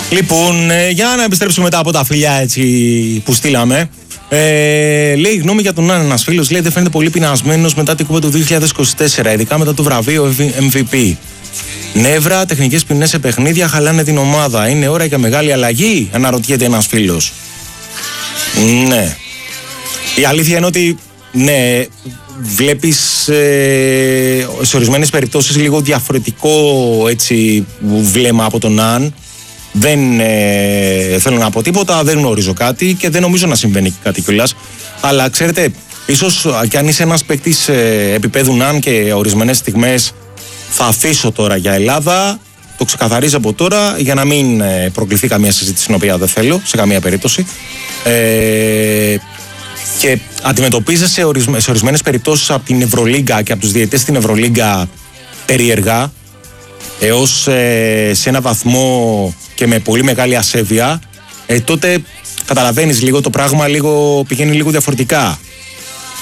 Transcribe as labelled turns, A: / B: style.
A: Λοιπόν, για να επιστρέψουμε μετά από τα φιλιά έτσι που στείλαμε. Λέει γνώμη για τον Ναν, ένας φίλος. Λέει δεν φαίνεται πολύ πεινασμένος μετά την κούπα του 2024, ειδικά μετά το βραβείο MVP. Νεύρα, τεχνικές ποινές σε παιχνίδια χαλάνε την ομάδα. Είναι ώρα για μεγάλη αλλαγή, αναρωτιέται ένας φίλος. Ναι. Η αλήθεια είναι ότι ναι, βλέπεις σε ορισμένες περιπτώσεις λίγο διαφορετικό έτσι, βλέμμα από τον Ναν. Δεν θέλω να πω τίποτα, δεν γνωρίζω κάτι και δεν νομίζω να συμβαίνει κάτι κιόλας. Αλλά ξέρετε, ίσως κι αν είσαι ένας παίκτης επίπεδου Ναν και ορισμένες στιγμές θα αφήσω τώρα για Ελλάδα, το ξεκαθαρίζω από τώρα για να μην προκληθεί καμία συζήτηση την οποία δεν θέλω σε καμία περίπτωση. Και αντιμετωπίζεσαι σε ορισμένες περιπτώσεις από την Ευρωλίγκα και από τους διαιτητές στην Ευρωλίγκα περίεργα έως σε ένα βαθμό και με πολύ μεγάλη ασέβεια, τότε καταλαβαίνεις λίγο το πράγμα, πηγαίνει λίγο διαφορετικά.